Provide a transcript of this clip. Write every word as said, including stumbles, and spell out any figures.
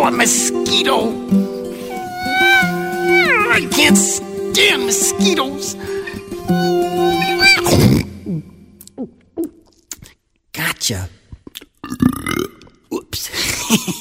Oh, a mosquito. I can't stand mosquitoes. Gotcha. Oops.